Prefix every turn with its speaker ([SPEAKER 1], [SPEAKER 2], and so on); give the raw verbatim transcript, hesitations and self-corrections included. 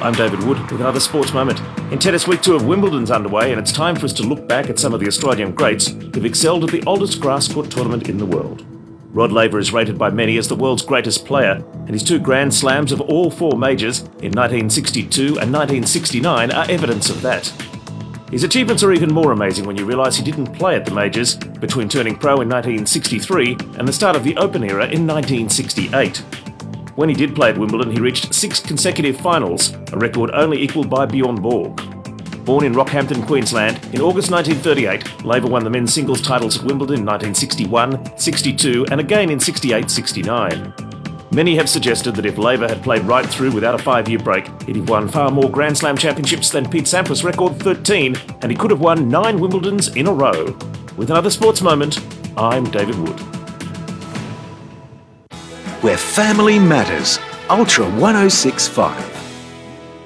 [SPEAKER 1] I'm David Wood with another sports moment. In tennis, week two of Wimbledon's underway, and it's time for us to look back at some of the Australian greats who've excelled at the oldest grass court tournament in the world. Rod Laver is rated by many as the world's greatest player, and his two Grand Slams of all four majors in nineteen sixty-two and nineteen sixty-nine are evidence of that. His achievements are even more amazing when you realise he didn't play at the majors between turning pro in nineteen sixty-three and the start of the Open era in nineteen sixty-eight. When he did play at Wimbledon, he reached six consecutive finals, a record only equalled by Bjorn Borg. Born in Rockhampton, Queensland, in August nineteen thirty-eight, Laver won the men's singles titles at Wimbledon in nineteen sixty-one, sixty-two and again in sixty-eight sixty-nine. Many have suggested that if Laver had played right through without a five-year break, he'd have won far more Grand Slam championships than Pete Sampras' record thirteen, and he could have won nine Wimbledons in a row. With another sports moment, I'm David Wood.
[SPEAKER 2] Where family matters, Ultra one oh six point five.